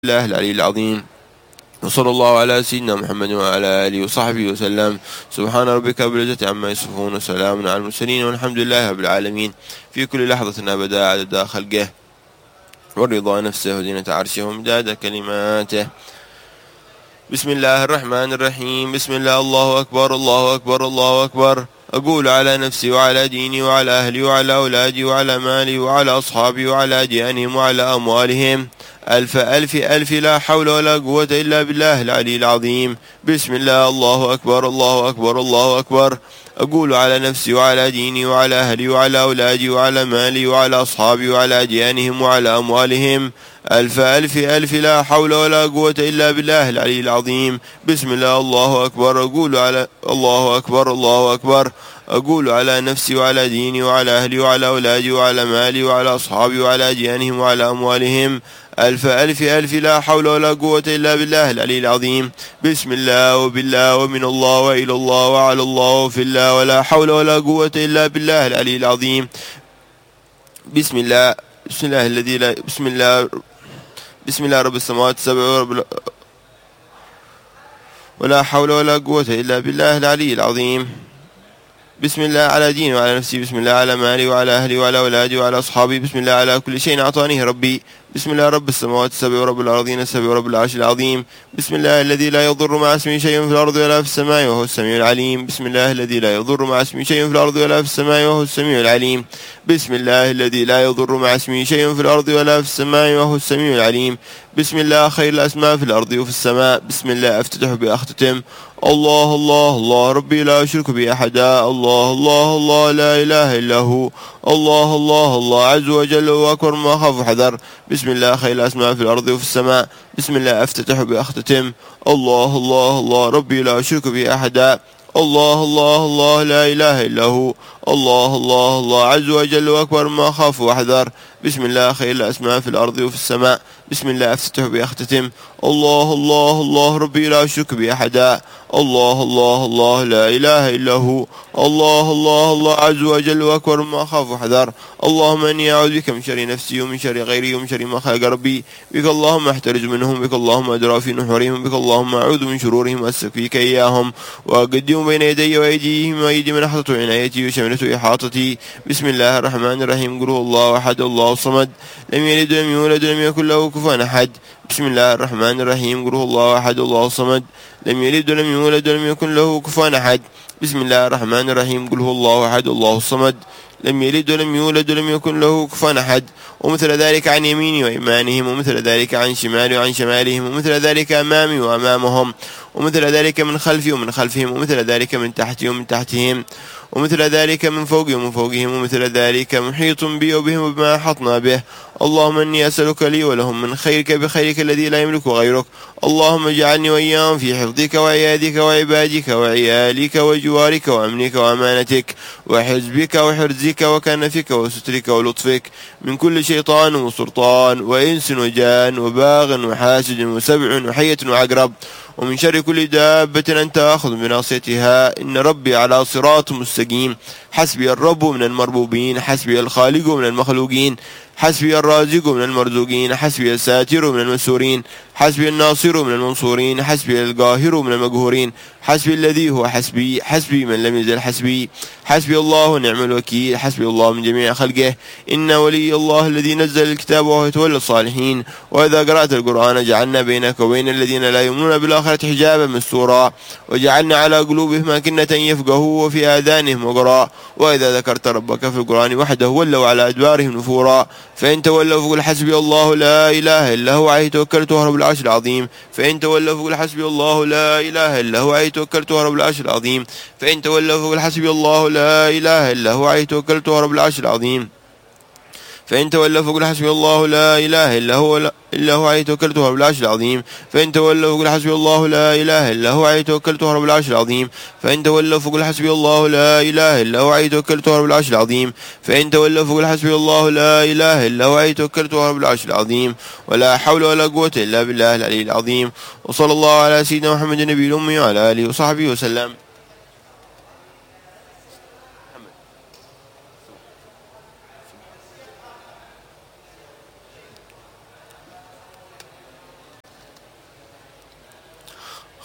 الله العلي العظيم. وصلى الله على سيدنا محمد وعلى آله وصحبه وسلم. سبحان ربك رب العزة عما يصفون وسلام على المرسلين والحمد لله رب العالمين. في كل لحظة أبدا عدد خلقه ورضا نفسه وزينة عرشه ومداد كلماته. بسم الله الرحمن الرحيم. بسم الله. الله أكبر الله أكبر الله أكبر. أقول على نفسي وعلى ديني وعلى أهلي وعلى أولادي وعلى مالي وعلى أصحابي وعلى أديانهم وعلى أموالهم ألف ألف ألف لا حول ولا قوة إلا بالله العلي العظيم. بسم الله. الله أكبر الله أكبر الله أكبر. أقول على نفسي وعلى ديني وعلى أهلي وعلى أولادي وعلى مالي وعلى أصحابي وعلى أديانهم وعلى أموالهم ألف ألف ألف لا حول ولا قوة إلا بالله العلي العظيم. بسم الله. الله أكبر. أقول على الله أكبر الله أكبر. أقول على نفسي وعلى ديني وعلى أهلي وعلى أولادي وعلى مالي وعلى أصحابي وعلى أديانهم وعلى أموالهم ألف ألف ألف لا حول ولا قوة إلا بالله العلي العظيم. بسم الله وبالله ومن الله وإلى الله وعلى الله وفي الله ولا حول ولا قوة إلا بالله العلي العظيم. بسم الله. بسم الله الذي لا بسم الله رب السماوات السبع ولا حول ولا قوة إلا بالله العلي العظيم. بسم الله على ديني وعلى نفسي. بسم الله على مالي وعلى أهلي وعلى أولادي وعلى أصحابي. بسم الله على كل شيء أعطانيه ربي. بسم الله رب السماوات السبع ورب الأرضين السبع ورب العرش العظيم. بسم الله الذي لا يضر مع اسمه شيء في الأرض ولا في السماء وهو السميع العليم. بسم الله الذي لا يضر مع اسمه شيء في الأرض ولا في السماء وهو السميع العليم. بسم الله الذي لا يضر مع اسمه شيء في الأرض ولا في السماء وهو السميع العليم. بسم الله خير الأسماء في الأرض وفي السماء. بسم الله أفتتح بأختتم. الله الله الله ربي لا أشرك به أحدا. الله الله الله لا إله إلا هو. الله الله الله عز وجل وأكبر ما خاف وحذر. بسم الله خير الأسماء في الأرض وفي السماء. بسم الله أفتتح بأختتم. الله الله الله ربي لا أشرك به أحدا. الله الله الله لا إله إلا هو. الله الله الله عز وجل وأكبر ما خاف وحذر. بسم الله خير الأسماء في الأرض وفي السماء. بسم الله أفتتح بأختتم. الله الله الله ربي لا أشرك به أحدا. الله الله الله لا إله إلا هو. الله الله الله عز وجل وأكبر ما خاف وحذر. اللهم إني أعوذ بك من شر نفسي ومن شر غيري ومن شر ما خلق ربي. بك اللهم أحترز منهم. بك اللهم أدرى في نحورهم. بك اللهم أعوذ من شرورهم وأسلك فيك إياهم وأقدم بين يدي وأيديهم وأيدي من أحطت عنايتي وشملة إحاطتي. بسم الله الرحمن الرحيم. قل هو الله أحد الله الصمد لم يلد ولم يولد ولم يكن له كفوا أحد. بسم الله الرحمن الرحيم. قل هو الله أحد الله الصمد لم يلد ولم يولد ولم يكن له كفوا أحد. بسم الله الرحمن الرحيم. قل هو الله أحد الله الصمد لم يلد ولم يولد ولم يكن له كفوا أحد. ومثل ذلك عن يميني وإيمانهم ومثل ذلك عن شمالي وعن شمالهم ومثل ذلك أمامي وأمامهم ومثل ذلك من خلفي ومن خلفهم ومثل ذلك من تحتي ومن تحتهم ومثل ذلك من فوقي ومن فوقهم ومثل ذلك محيط بي وبهم وبما أحطنا به. اللهم إني أسألك لي ولهم من خيرك بخيرك الذي لا يملك غيرك. اللهم اجعلني وإياهم في حفظك وعيادك وعبادك وعيالك وجوارك وأمنك وأمانتك وحزبك وحرزك وكنفك وسترك ولطفك من كل شيطان وسلطان وإنس وجان وباغ وحاسد وسبع وحية وعقرب ومن شر كل دابة أنت آخذ بناصيتها. إن ربي على صراط مستقيم. حسبي الرب من المربوبين. حسبي الخالق من المخلوقين. حسبي الرازق من المرزوقين. حسبي الساتر من المسورين. حسبي الناصر من المنصورين. حسبي القاهر من المقهورين. حسبي الذي هو حسبي. حسبي من لم يزل حسبي. حسبي الله ونعم الوكيل. حسبي الله من جميع خلقه. إن ولي الله الذي نزل الكتاب وهو يتولى الصالحين. وإذا قرأت القرآن جعلنا بينك وبين الذين لا يؤمنون بالآخرة حجابا مستورا وجعلنا على قلوبهم أكنة يفقهوا وفي آذانهم وقرا. وإذا ذكرت ربك في القرآن وحده ولوا على أدبارهم نفورا. فإن تولوا فقل حسبي الله لا إله إلا هو عليه توكلت وهو رب العرش العظيم. فإن تولوا فقل حسبي الله لا إله إلا هو عليه توكلت وهو رب العرش العظيم. فإن تولوا فقل حسبي الله لا إله إلا هو عليه توكلت وهو رب العرش العظيم. فإن تولوا فقل حسبي الله لا إله إلا هو عليه توكلت وهو رب العرش العظيم. فإن تولوا فقل حسبي الله لا إله إلا هو عليه توكلت وهو رب العرش العظيم. فإن تولوا فقل حسبي الله لا إله إلا هو عليه توكلت وهو رب العرش العظيم. فإن تولوا فقل حسبي الله لا إله إلا هو عليه توكلت وهو رب العرش العظيم. ولا حول ولا قوة إلا بالله العلي العظيم. وصلى الله على سيدنا محمد النبي الأمي وعلى آله وصحبه وسلم.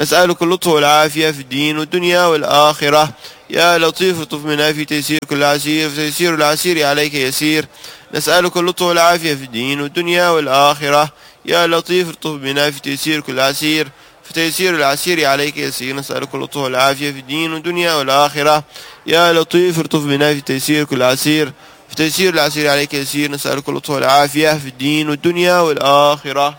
نسألك اللطف والعافية في الدين والدنيا والآخرة. يا لطيف الطف بنا في تيسير كل عسير، فتيسير العسير عليك يسير. نسألك اللطف والعافية في الدين والدنيا والآخرة. يا لطيف الطف بنا في تيسير كل عسير، فتيسير العسير عليك يسير. نسألك اللطف والعافية في الدين والدنيا والآخرة. يا لطيف الطف بنا في تيسير كل عسير، فتيسير العسير عليك يسير. نسألك اللطف والعافية في الدين والدنيا والآخرة.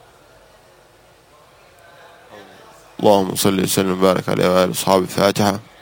اللهم صل وسلم وبارك عليه وعلى أصحابه. الفاتحة.